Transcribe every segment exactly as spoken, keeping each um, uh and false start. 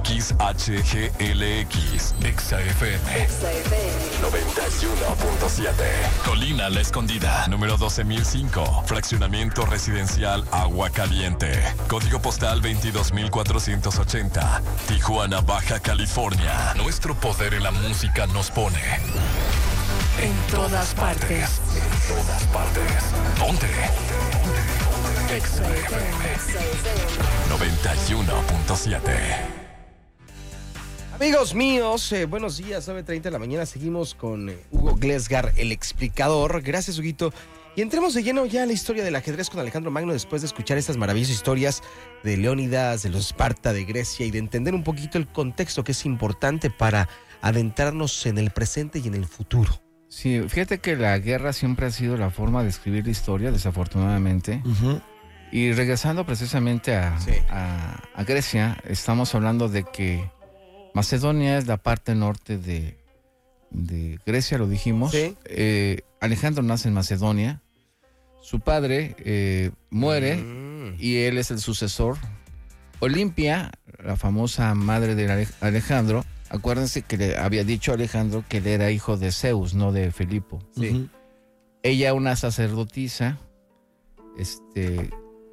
X H G L X, Exa F M, noventa y uno punto siete. Colina La Escondida, número doce mil cinco, fraccionamiento residencial Agua Caliente, código postal veintidós mil cuatrocientos ochenta, Tijuana, Baja California. Nuestro poder en la música nos pone en todas partes. En todas partes. Ponte. Exa F M noventa y uno punto siete. Amigos míos, eh, buenos días, nueve treinta de la mañana. Seguimos con eh, Hugo Glesgar, el explicador. Gracias, Huguito. Y entremos de lleno ya a la historia del ajedrez con Alejandro Magno después de escuchar estas maravillosas historias de Leónidas, de los Esparta, de Grecia y de entender un poquito el contexto que es importante para adentrarnos en el presente y en el futuro. Sí, fíjate que la guerra siempre ha sido la forma de escribir la historia, desafortunadamente. Uh-huh. Y regresando precisamente a, sí. a, a Grecia, estamos hablando de que Macedonia es la parte norte de, de Grecia, lo dijimos. Sí. Eh, Alejandro nace en Macedonia. Su padre eh, muere mm. y él es el sucesor. Olimpia, la famosa madre de Alejandro, acuérdense que le había dicho a Alejandro que él era hijo de Zeus, no de Filipo. Sí. Uh-huh. Ella, una sacerdotisa, este,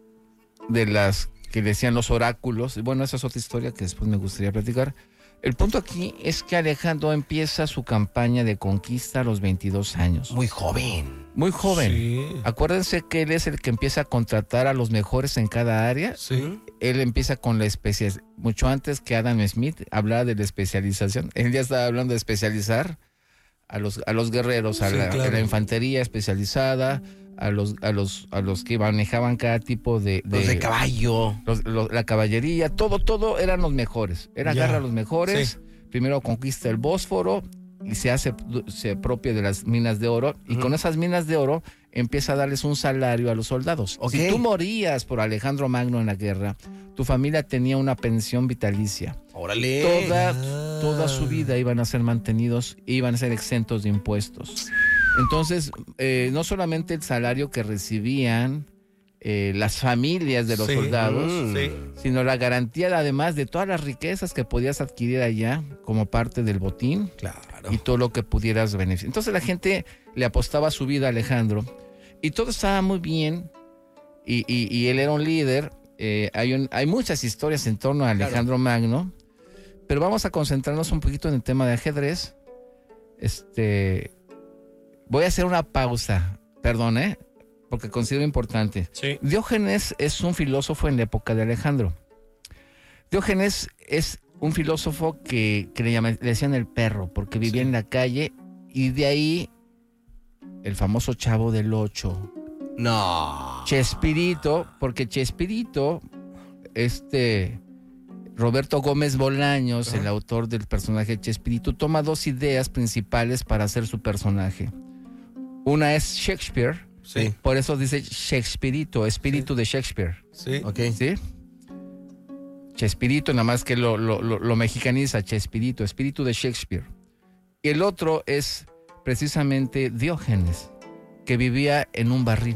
de las que le decían los oráculos. Bueno, esa es otra historia que después me gustaría platicar. El punto aquí es que Alejandro empieza su campaña de conquista a los veintidós años. Muy joven. Muy joven. Sí. Acuérdense que él es el que empieza a contratar a los mejores en cada área. Sí. Él empieza con la especialización. Mucho antes que Adam Smith hablaba de la especialización. Él ya estaba hablando de especializar a los, a los guerreros, a, sí, la, claro. a la infantería especializada, a los, a los, a los que manejaban cada tipo de... de los de caballo. Los, los, la caballería, todo, todo eran los mejores. Era yeah. agarra a los mejores, sí. primero conquista el Bósforo y se hace, se apropia de las minas de oro, y uh-huh. con esas minas de oro empieza a darles un salario a los soldados. Okay. Si tú morías por Alejandro Magno en la guerra, tu familia tenía una pensión vitalicia. ¡Órale! Toda, ah. toda su vida iban a ser mantenidos, iban a ser exentos de impuestos. Entonces, eh, no solamente el salario que recibían eh, las familias de los sí, soldados, mm, sí. sino la garantía, además, de todas las riquezas que podías adquirir allá como parte del botín. Claro. Y todo lo que pudieras beneficiar. Entonces la gente le apostaba su vida a Alejandro y todo estaba muy bien, y, y, y él era un líder. Eh, hay, un, hay muchas historias en torno a Alejandro claro. Magno, pero vamos a concentrarnos un poquito en el tema de ajedrez. Este... Voy a hacer una pausa, perdón, ¿eh? Porque considero importante. Sí. Diógenes es un filósofo en la época de Alejandro. Diógenes es un filósofo que, que le, llaman, le decían el perro, porque vivía sí. en la calle, y de ahí el famoso Chavo del Ocho. No. Chespirito, porque Chespirito, este... Roberto Gómez Bolaños, uh-huh. el autor del personaje Chespirito, toma dos ideas principales para hacer su personaje. Una es Shakespeare, sí. por eso dice Shakespearito, espíritu sí. de Shakespeare. Sí. Okay. ¿Sí? Chespirito, nada más que lo, lo, lo, lo mexicaniza, Chespirito, espíritu de Shakespeare. Y el otro es precisamente Diógenes, que vivía en un barril.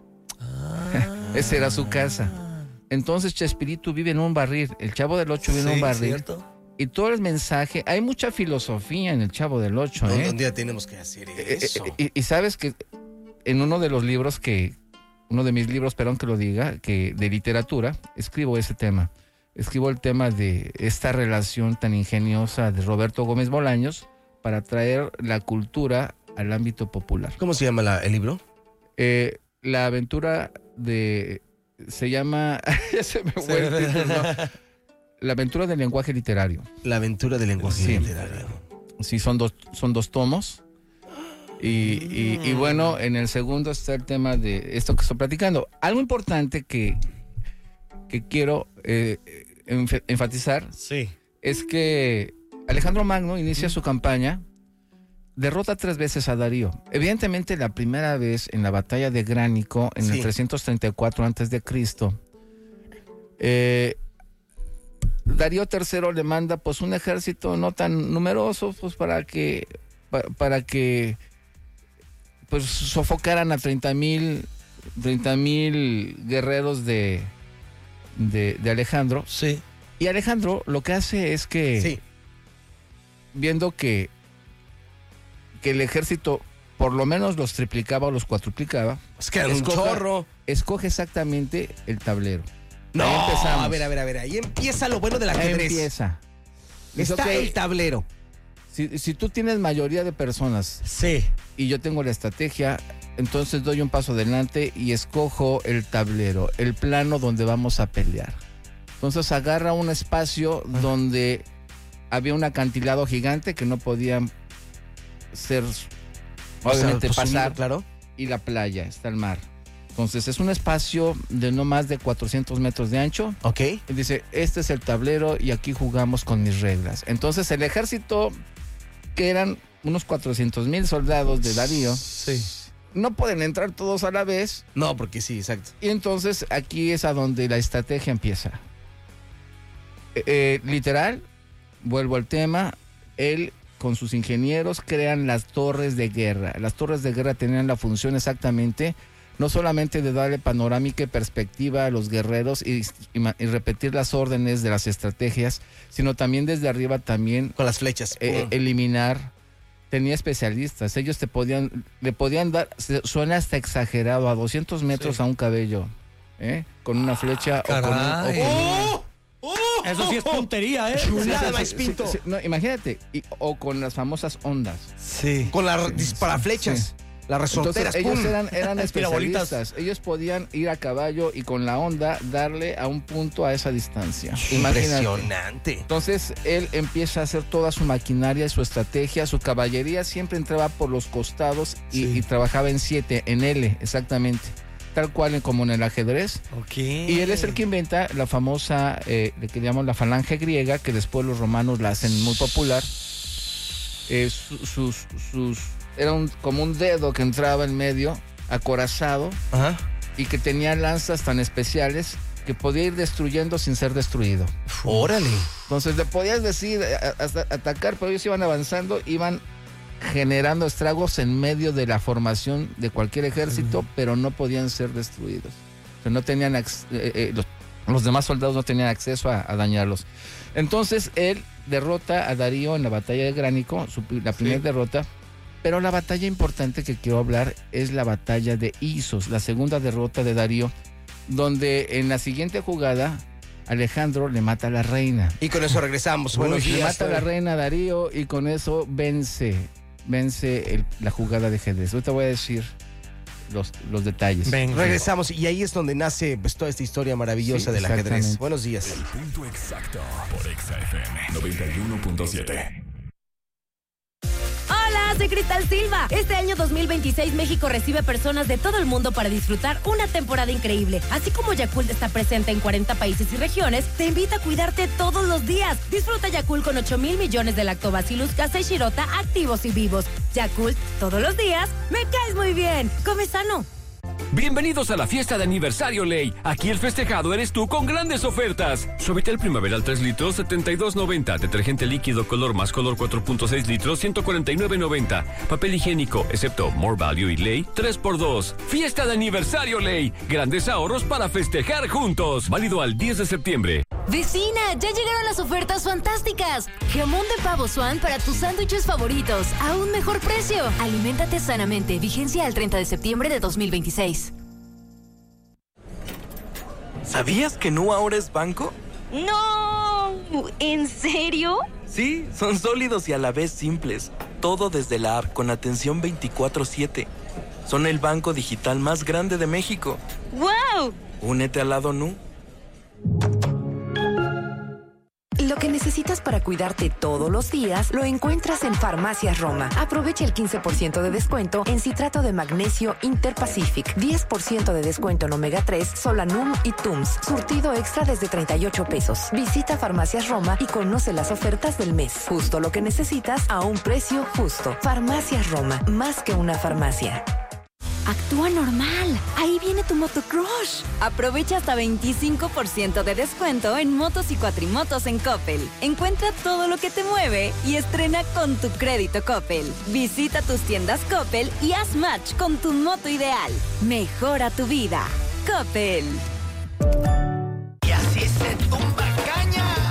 Ah. Esa era su casa. Entonces Chespirito vive en un barril, el Chavo del Ocho vive sí, en un barril. ¿Cierto? Y todo el mensaje, hay mucha filosofía en el Chavo del Ocho. ¿eh? Un día tenemos que hacer eso. Eh, eh, y, y sabes que en uno de los libros que, uno de mis libros, perdón que lo diga, que de literatura, escribo ese tema. Escribo el tema de esta relación tan ingeniosa de Roberto Gómez Bolaños para traer la cultura al ámbito popular. ¿Cómo se llama la, el libro? Eh, la aventura de... Se llama... ya se me fue el título, ¿no? La aventura del lenguaje literario. La aventura del lenguaje sí. literario. Sí, son dos, son dos tomos. Y, y, y bueno, en el segundo está el tema de esto que estoy platicando. Algo importante que, que quiero eh, enf- enfatizar sí. es que Alejandro Magno inicia su campaña, derrota tres veces a Darío. Evidentemente, la primera vez en la batalla de Gránico, en sí. el trescientos treinta y cuatro antes de Cristo, eh, Darío tercero le manda pues un ejército no tan numeroso pues para que para, para que pues sofocaran a treinta mil guerreros de, de, de Alejandro. Sí. Y Alejandro lo que hace es que, sí. viendo que, que el ejército por lo menos los triplicaba o los cuadruplicaba, es que era un chorro. Escoge exactamente el tablero. No, ahí empezamos. a ver, a ver, a ver, ahí empieza lo bueno del ajedrez. Ahí empieza. Está okay. El tablero. Si, si tú tienes mayoría de personas, sí, y yo tengo la estrategia, entonces doy un paso adelante y escojo el tablero, el plano donde vamos a pelear. Entonces agarra un espacio ah. donde había un acantilado gigante que no podían ser, obviamente, o sea, pasar, claro. Y la playa, está el mar. Entonces es un espacio de no más de cuatrocientos metros de ancho. Ok. Y dice, este es el tablero y aquí jugamos con mis reglas. Entonces el ejército, que eran unos cuatrocientos mil soldados de Darío, sí, no pueden entrar todos a la vez. No, porque sí, exacto. Y entonces aquí es a donde la estrategia empieza. Eh, eh, literal, vuelvo al tema, él con sus ingenieros crean las torres de guerra. Las torres de guerra tenían la función exactamente no solamente de darle panorámica y perspectiva a los guerreros y, y, y repetir las órdenes de las estrategias, sino también desde arriba también con las flechas eh, eliminar. Tenía especialistas, ellos te podían, le podían dar, suena hasta exagerado, a doscientos metros sí. a un cabello, ¿eh? Con una flecha ah, o con un, o con ¡Oh! ¡Oh! Eso sí es puntería, ¿eh? Chulada, sí, sí, sí, sí, no, imagínate, y, o con las famosas ondas. Sí. Con las disparaflechas. Sí. Las resorteras. Entonces, ellos eran, eran especialistas. Ellos podían ir a caballo y con la onda darle a un punto a esa distancia. Impresionante. Entonces, él empieza a hacer toda su maquinaria, su estrategia, su caballería siempre entraba por los costados y, sí. y trabajaba en siete, en L, exactamente. Tal cual como en el ajedrez. Okay. Y él es el que inventa la famosa, eh, que llamamos la falange griega, que después los romanos la hacen muy popular. Eh, sus, sus, sus Era un, como un dedo que entraba en medio, acorazado, ajá, y que tenía lanzas tan especiales que podía ir destruyendo sin ser destruido. ¡Órale! Entonces le podías decir, hasta atacar, pero ellos iban avanzando, iban generando estragos en medio de la formación de cualquier ejército, uh-huh. pero no podían ser destruidos. O sea, no tenían, eh, eh, los, los demás soldados no tenían acceso a, a dañarlos. Entonces él derrota a Darío en la batalla de Gránico, su, la primera sí. derrota. Pero la batalla importante que quiero hablar es la batalla de Isos, la segunda derrota de Darío, donde en la siguiente jugada Alejandro le mata a la reina. Y con eso regresamos. Buenos días. Le mata a la reina a Darío y con eso vence, vence el, la jugada de ajedrez. Ahorita voy a decir los, los detalles. Ven, regresamos y ahí es donde nace pues, toda esta historia maravillosa sí, del ajedrez. Buenos días. El punto exacto por Exa F M noventa y uno punto siete. Hola, soy Cristal Silva. Este año dos mil veintiséis México recibe personas de todo el mundo para disfrutar una temporada increíble. Así como Yakult está presente en cuarenta países y regiones, te invita a cuidarte todos los días. Disfruta Yakult con ocho mil millones de Lactobacillus casei shirota activos y vivos. Yakult, todos los días, me caes muy bien. Come sano. Bienvenidos a la fiesta de aniversario Ley. Aquí el festejado eres tú con grandes ofertas. Suavitel Primaveral tres litros, setenta y dos noventa. Detergente líquido color más color cuatro punto seis litros, ciento cuarenta y nueve noventa. Papel higiénico, excepto More Value y Ley, tres por dos. Fiesta de aniversario Ley. Grandes ahorros para festejar juntos. Válido al diez de septiembre. Vecina, ya llegaron las ofertas fantásticas. Jamón de pavo Swan para tus sándwiches favoritos a un mejor precio. Aliméntate sanamente. Vigencia al treinta de septiembre de dos mil veintiséis. ¿Sabías que Nu ahora es banco? ¡No! ¿En serio? Sí, son sólidos y a la vez simples. Todo desde la app con atención veinticuatro siete. Son el banco digital más grande de México. ¡Wow! Únete al lado Nu. Lo que necesitas para cuidarte todos los días lo encuentras en Farmacias Roma. Aprovecha el quince por ciento de descuento en citrato de magnesio Interpacific, diez por ciento de descuento en omega tres, Solanum y Tums. Surtido extra desde treinta y ocho pesos. Visita Farmacias Roma y conoce las ofertas del mes. Justo lo que necesitas a un precio justo. Farmacias Roma, más que una farmacia. Actúa normal. Ahí viene tu motocrush. Aprovecha hasta veinticinco por ciento de descuento en motos y cuatrimotos en Coppel. Encuentra todo lo que te mueve y estrena con tu crédito Coppel. Visita tus tiendas Coppel y haz match con tu moto ideal. Mejora tu vida. Coppel. Y así se tumba caña.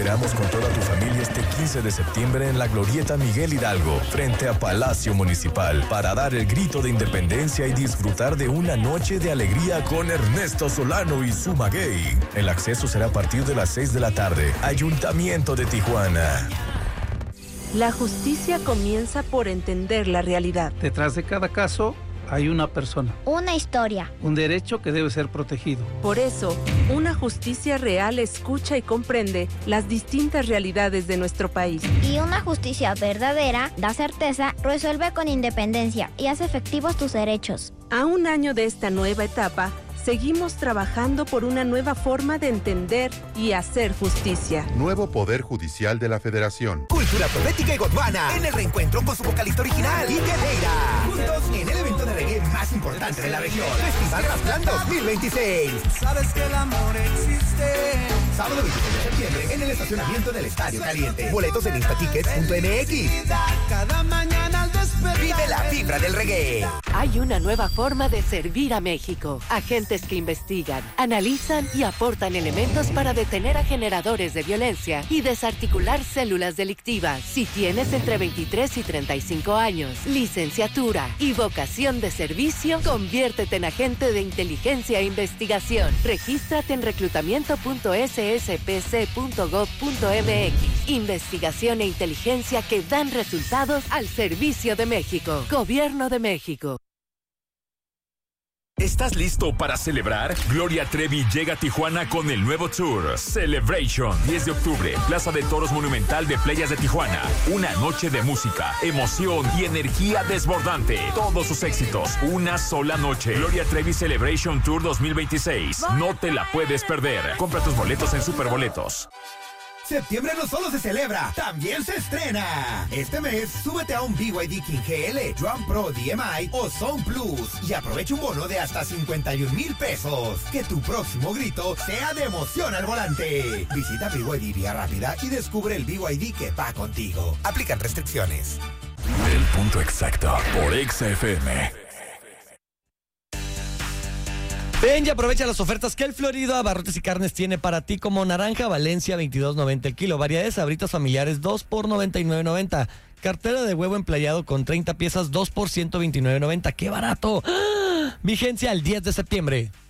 esperamos con toda tu familia este quince de septiembre en la Glorieta Miguel Hidalgo, frente a Palacio Municipal, para dar el grito de independencia y disfrutar de una noche de alegría con Ernesto Solano y su maguey. El acceso será a partir de las seis de la tarde. Ayuntamiento de Tijuana. La justicia comienza por entender la realidad. Detrás de cada caso hay una persona. Una historia. Un derecho que debe ser protegido. Por eso, una justicia real escucha y comprende las distintas realidades de nuestro país. Y una justicia verdadera da certeza, resuelve con independencia y hace efectivos tus derechos. A un año de esta nueva etapa, seguimos trabajando por una nueva forma de entender y hacer justicia. Nuevo Poder Judicial de la Federación. Cultura profética y Gondwana en el reencuentro con su vocalista original, Ike Neira. Juntos en el evento de reggae más importante de la región. Festival Rasplan dos mil veintiséis. Sabes que el amor existe. Sábado veintiséis de septiembre en el estacionamiento del Estadio Caliente. Boletos en instatickets punto m x. Cada mañana al despertar. Vive la fibra del reggae. Hay una nueva forma de servir a México. Agentes que investigan, analizan y aportan elementos para detener a generadores de violencia y desarticular células delictivas. Si tienes entre veintitrés y treinta y cinco años, licenciatura y vocación de servicio, conviértete en agente de inteligencia e investigación. Regístrate en reclutamiento punto s s p c punto gov punto m x. Investigación e inteligencia que dan resultados al servicio de México. Gobierno de México. ¿Estás listo para celebrar? Gloria Trevi llega a Tijuana con el nuevo tour Celebration, diez de octubre, Plaza de Toros Monumental de Playas de Tijuana. Una noche de música, emoción y energía desbordante. Todos sus éxitos, una sola noche. Gloria Trevi Celebration Tour dos mil veintiséis. No te la puedes perder. Compra tus boletos en Superboletos. Septiembre no solo se celebra, también se estrena. Este mes, súbete a un B Y D King G L, Drum Pro D M I o Sound Plus y aprovecha un bono de hasta cincuenta y un mil pesos. Que tu próximo grito sea de emoción al volante. Visita B Y D Vía Rápida y descubre el B Y D que va contigo. Aplican restricciones. El punto exacto por Exa F M. Ven y aprovecha las ofertas que el Florido Abarrotes y Carnes tiene para ti, como naranja Valencia veintidós noventa el kilo, variedades Sabritas familiares dos por noventa y nueve noventa, cartera de huevo emplayado con treinta piezas dos por ciento veintinueve noventa. ¡Qué barato! ¡Ah! Vigencia el diez de septiembre.